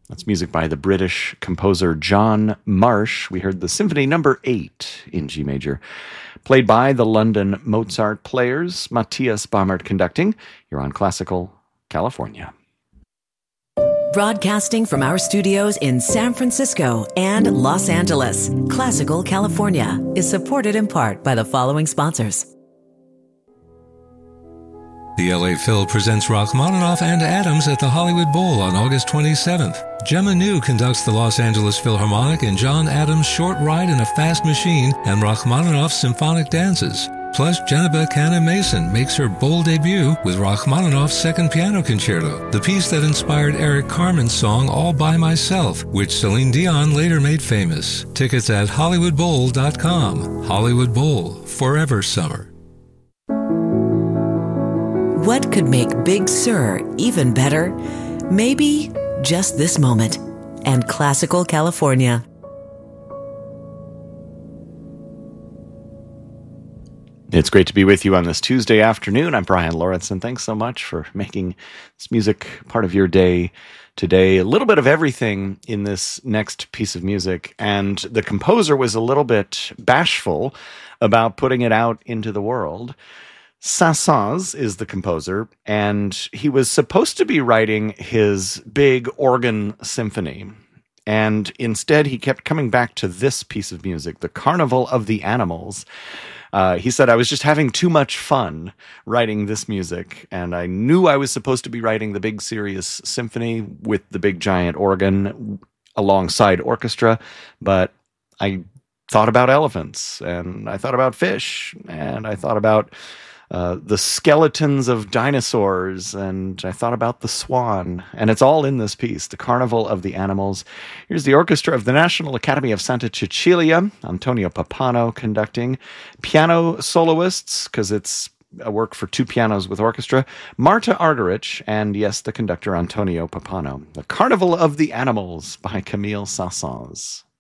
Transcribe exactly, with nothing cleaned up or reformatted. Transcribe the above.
That's music by the British composer John Marsh. We heard the Symphony Number eight in G major, played by the London Mozart Players, Matthias Baumert conducting. You're on Classical California. Broadcasting from our studios in San Francisco and Los Angeles, Classical California is supported in part by the following sponsors. The L A Phil presents Rachmaninoff and Adams at the Hollywood Bowl on August twenty-seventh. Gemma New conducts the Los Angeles Philharmonic in John Adams' Short Ride in a Fast Machine and Rachmaninoff's Symphonic Dances. Plus, Jennifer Canna Mason makes her bold debut with Rachmaninoff's Second Piano Concerto, the piece that inspired Eric Carmen's song All By Myself, which Celine Dion later made famous. Tickets at hollywood bowl dot com. Hollywood Bowl, forever summer. What could make Big Sur even better? Maybe just this moment. And Classical California. It's great to be with you on this Tuesday afternoon. I'm Brian Lauritsen. Thanks so much for making this music part of your day today. A little bit of everything in this next piece of music, and the composer was a little bit bashful about putting it out into the world. Saint-Saëns is the composer, and he was supposed to be writing his big organ symphony. And instead, he kept coming back to this piece of music, The Carnival of the Animals. Uh, he said, I was just having too much fun writing this music, and I knew I was supposed to be writing the big serious symphony with the big giant organ alongside orchestra, but I thought about elephants, and I thought about fish, and I thought about Uh, the skeletons of dinosaurs, and I thought about the swan, and it's all in this piece, The Carnival of the Animals. Here's the orchestra of the National Academy of Santa Cecilia, Antonio Pappano conducting, piano soloists, because it's a work for two pianos with orchestra, Marta Argerich, and yes, the conductor Antonio Pappano. The Carnival of the Animals by Camille Saint-Saëns.